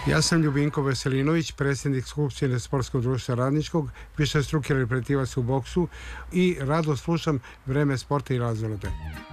Ja sam Ljubinko Veselinović, predsjednik Skupštine Sportskog društva Radničkog, višestruki reprezentativac u boksu i rado slušam Vreme sporta i razonode.